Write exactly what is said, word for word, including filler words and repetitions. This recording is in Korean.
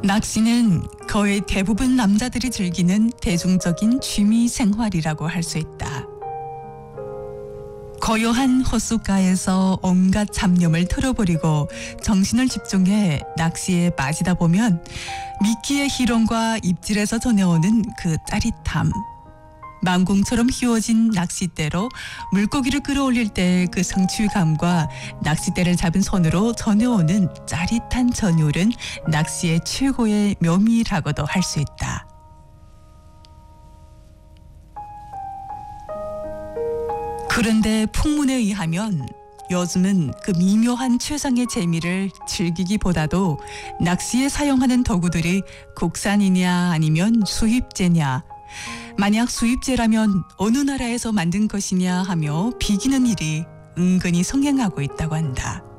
낚시는 거의 대부분 남자들이 즐기는 대중적인 취미 생활이라고 할 수 있다. 고요한 호숫가에서 온갖 잡념을 털어버리고 정신을 집중해 낚시에 빠지다 보면 미끼의 희롱과 입질에서 전해오는 그 짜릿함, 망공처럼 휘어진 낚싯대로 물고기를 끌어올릴 때 그 성취감과 낚싯대를 잡은 손으로 전해오는 짜릿한 전율은 낚시의 최고의 묘미라고도 할 수 있다. 그런데 풍문에 의하면 요즘은 그 미묘한 최상의 재미를 즐기기보다도 낚시에 사용하는 도구들이 국산이냐 아니면 수입제냐, 만약 수입제라면 어느 나라에서 만든 것이냐 하며 비기는 일이 은근히 성행하고 있다고 한다.